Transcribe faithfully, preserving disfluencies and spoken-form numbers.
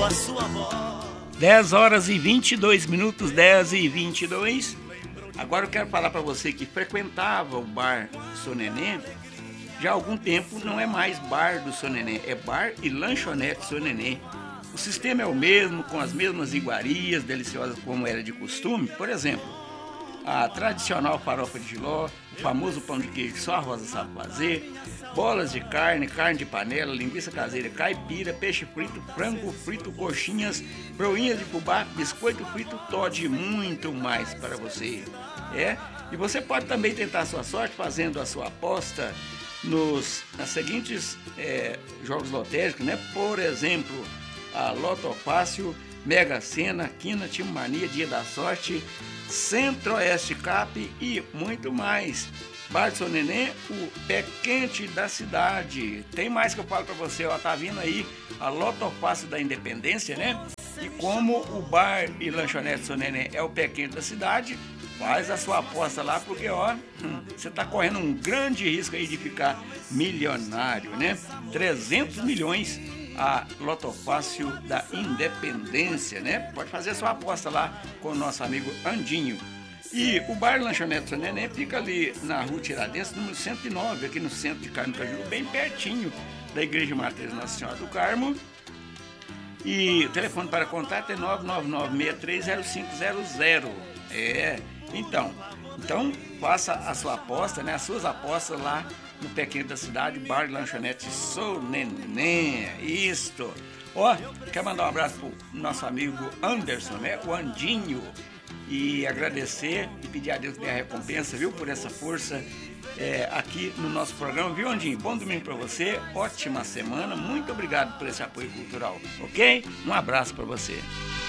com a sua voz. dez horas e vinte e dois minutos, dez e vinte e dois. Agora eu quero falar para você que frequentava o bar Seu Nenê. Já há algum tempo não é mais bar do Seu Nenê, é bar e lanchonete Seu Nenê. O sistema é o mesmo, com as mesmas iguarias deliciosas como era de costume. Por exemplo, a tradicional farofa de jiló, o famoso pão de queijo que só a Rosa sabe fazer, bolas de carne, carne de panela, linguiça caseira, caipira, peixe frito, frango frito, coxinhas, broinhas de fubá, biscoito frito, Toddy e muito mais para você. É? E você pode também tentar a sua sorte fazendo a sua aposta nos nas seguintes é, jogos lotéricos, né? Por exemplo, a Loto Fácil, Mega Sena, Quina, Time Mania, Dia da Sorte, Centro-Oeste Cap e muito mais. Bar do Seu Nenê, o pé quente da cidade. Tem mais que eu falo pra você, ó, tá vindo aí a Loto Fácil da Independência, né? E como o bar e lanchonete Seu Nenê é o pé quente da cidade, faz a sua aposta lá, porque ó, você tá correndo um grande risco aí de ficar milionário, né? trezentos milhões a Loto Fácil da Independência, né? Pode fazer a sua aposta lá com o nosso amigo Andinho. E o bar Lanchonete Seu Nenê fica ali na Rua Tiradentes, número cento e nove, aqui no centro de Carmo Cajuru, bem pertinho da Igreja Matriz Nossa Senhora do Carmo. E o telefone para contato é nove nove nove, seis três zero cinco zero zero. É, então, então faça a sua aposta, né? As suas apostas lá no pé quente da cidade, bar e lanchonete Seu Nenê. Isto. Ó, quero mandar um abraço pro nosso amigo Anderson, né? O Andinho. E agradecer e pedir a Deus que dê a recompensa, viu? Por essa força é, aqui no nosso programa, viu, Andinho? Bom domingo pra você, ótima semana. Muito obrigado por esse apoio cultural, ok? Um abraço pra você.